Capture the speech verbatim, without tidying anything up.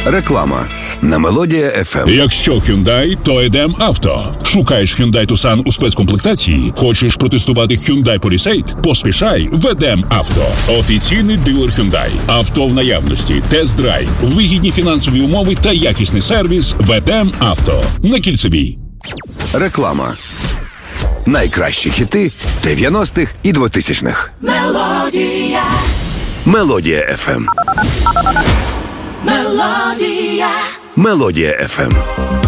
Реклама на Мелодія еф ем. Якщо Hyundai, то Едем Авто. Шукаєш Hyundai Tucson у спецкомплектації? Хочеш протестувати Hyundai Palisade? Поспішай в Едем Авто. Офіційний дилер Hyundai. Авто в наявності, тест-драйв, вигідні фінансові умови та якісний сервіс в Едем Авто. На Кільцевій. Реклама. Найкращі хіти дев'яностих і двотисячних. Мелодія. Мелодія еф ем. Мелодія. Мелодія еф ем.